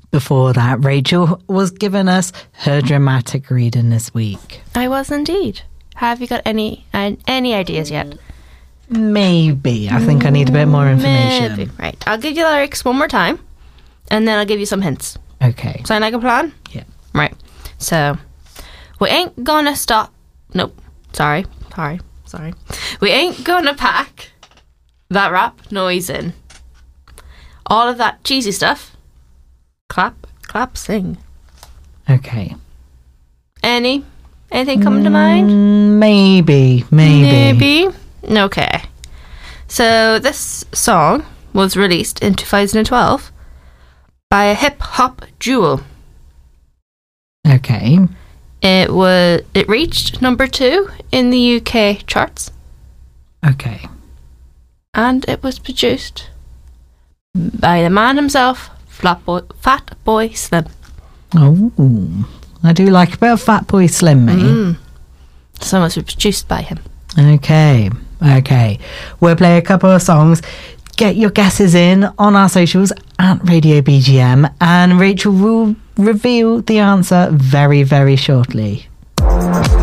Before that, Rachel was giving us her dramatic reading this week. I was indeed. Have you got any ideas yet? Maybe. I think I need a bit more information. Maybe. Right. I'll give you the lyrics one more time, and then I'll give you some hints. Okay. Sound like a plan? Yeah. Right. So, we ain't gonna stop. Nope. Sorry. We ain't gonna pack that rap noise in. All of that cheesy stuff. Clap, clap, sing. Okay. Anything coming to mind? Maybe. Okay. So this song was released in 2012 by a hip hop duo. Okay. It reached number 2 in the UK charts. Okay. And it was produced by the man himself, Fatboy Slim. Oh, I do like a bit of Fatboy Slim, me. So much was produced by him. Okay. We'll play a couple of songs. Get your guesses in on our socials at Radio BGM, and Rachel will reveal the answer very, very shortly.